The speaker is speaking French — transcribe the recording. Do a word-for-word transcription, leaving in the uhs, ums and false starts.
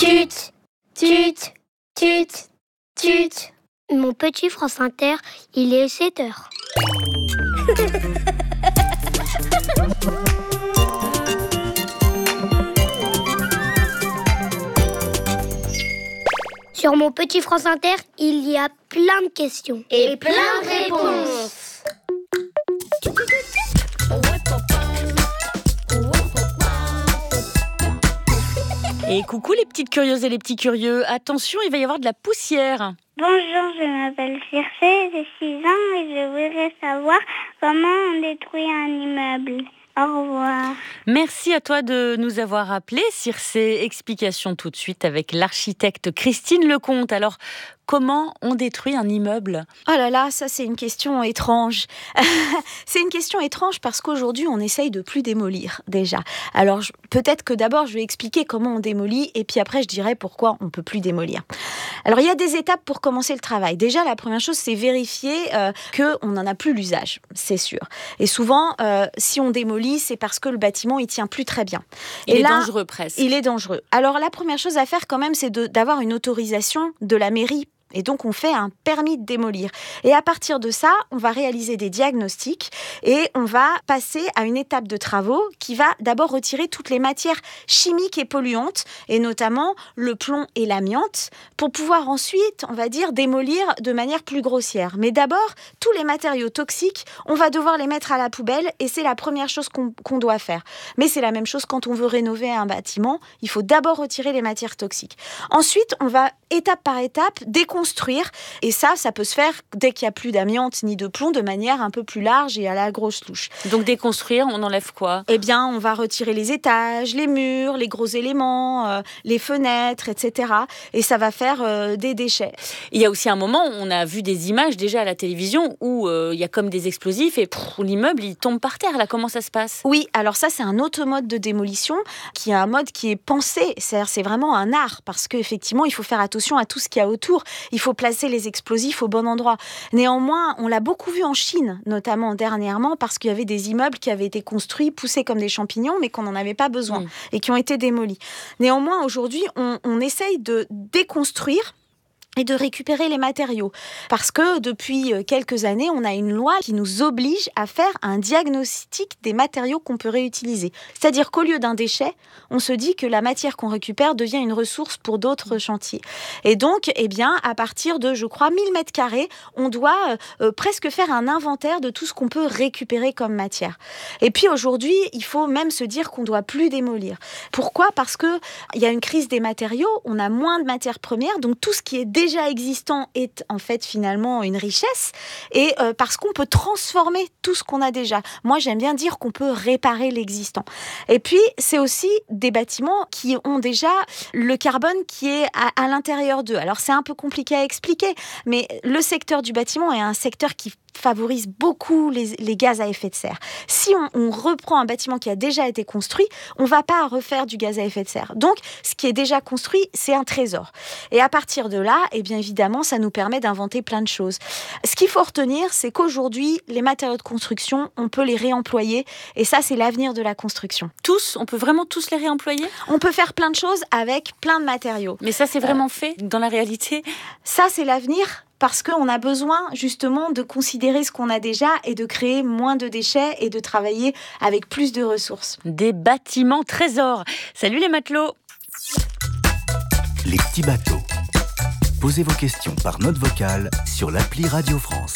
Tut, tut, tut, tut. Mon petit France Inter, il est sept heures. Sur mon petit France Inter, il y a plein de questions. Et plein de réponses. Et coucou les petites curieuses et les petits curieux. Attention, il va y avoir de la poussière. Bonjour, je m'appelle Circé, j'ai six ans et je voudrais savoir comment on détruit un immeuble. Au revoir. Merci à toi de nous avoir appelés, Circé. Explication tout de suite avec l'architecte Christine Lecomte. Alors, comment on détruit un immeuble ? Oh là là, ça c'est une question étrange. C'est une question étrange parce qu'aujourd'hui on essaye de plus démolir déjà. Alors je, peut-être que d'abord je vais expliquer comment on démolit et puis après je dirai pourquoi on ne peut plus démolir. Alors il y a des étapes pour commencer le travail. Déjà la première chose c'est vérifier euh, qu'on n'en a plus l'usage, c'est sûr. Et souvent euh, si on démolit c'est parce que le bâtiment il tient plus très bien. Il et est là, dangereux presque. Il est dangereux. Alors la première chose à faire quand même c'est de, d'avoir une autorisation de la mairie. Et donc, on fait un permis de démolir. Et à partir de ça, on va réaliser des diagnostics et on va passer à une étape de travaux qui va d'abord retirer toutes les matières chimiques et polluantes, et notamment le plomb et l'amiante, pour pouvoir ensuite, on va dire, démolir de manière plus grossière. Mais d'abord, tous les matériaux toxiques, on va devoir les mettre à la poubelle et c'est la première chose qu'on, qu'on doit faire. Mais c'est la même chose quand on veut rénover un bâtiment. Il faut d'abord retirer les matières toxiques. Ensuite, on va étape par étape déconstruire construire. Et ça, ça peut se faire dès qu'il n'y a plus d'amiante ni de plomb de manière un peu plus large et à la grosse louche. Donc déconstruire, on enlève quoi ? Eh bien, on va retirer les étages, les murs, les gros éléments, euh, les fenêtres, et cetera. Et ça va faire euh, des déchets. Il y a aussi un moment où on a vu des images déjà à la télévision où euh, il y a comme des explosifs et pff, l'immeuble il tombe par terre. Là, comment ça se passe ? Oui, alors ça, c'est un autre mode de démolition qui est un mode qui est pensé. C'est-à-dire, c'est vraiment un art parce qu'effectivement, il faut faire attention à tout ce qu'il y a autour. Il faut placer les explosifs au bon endroit. Néanmoins, on l'a beaucoup vu en Chine, notamment dernièrement, parce qu'il y avait des immeubles qui avaient été construits, poussés comme des champignons, mais qu'on n'en avait pas besoin mmh. et qui ont été démolis. Néanmoins, aujourd'hui, on, on essaye de déconstruire et de récupérer les matériaux. Parce que depuis quelques années, on a une loi qui nous oblige à faire un diagnostic des matériaux qu'on peut réutiliser. C'est-à-dire qu'au lieu d'un déchet, on se dit que la matière qu'on récupère devient une ressource pour d'autres chantiers. Et donc, eh bien, à partir de, je crois, mille mètres carrés, on doit euh, presque faire un inventaire de tout ce qu'on peut récupérer comme matière. Et puis aujourd'hui, il faut même se dire qu'on ne doit plus démolir. Pourquoi ? Parce qu'il y a une crise des matériaux, on a moins de matières premières, donc tout ce qui est déjà existant est en fait finalement une richesse et euh, parce qu'on peut transformer tout ce qu'on a déjà. Moi, j'aime bien dire qu'on peut réparer l'existant. Et puis, c'est aussi des bâtiments qui ont déjà le carbone qui est à, à l'intérieur d'eux. Alors, c'est un peu compliqué à expliquer, mais le secteur du bâtiment est un secteur qui favorise beaucoup les, les gaz à effet de serre. Si on, on reprend un bâtiment qui a déjà été construit, on ne va pas refaire du gaz à effet de serre. Donc, ce qui est déjà construit, c'est un trésor. Et à partir de là, eh bien évidemment, ça nous permet d'inventer plein de choses. Ce qu'il faut retenir, c'est qu'aujourd'hui, les matériaux de construction, on peut les réemployer. Et ça, c'est l'avenir de la construction. Tous ? On peut vraiment tous les réemployer ? On peut faire plein de choses avec plein de matériaux. Mais ça, c'est vraiment euh, fait dans la réalité ? Ça, c'est l'avenir. Parce qu'on a besoin justement de considérer ce qu'on a déjà et de créer moins de déchets et de travailler avec plus de ressources. Des bâtiments trésors. Salut les matelots. Les petits bateaux. Posez vos questions par note vocale sur l'appli Radio France.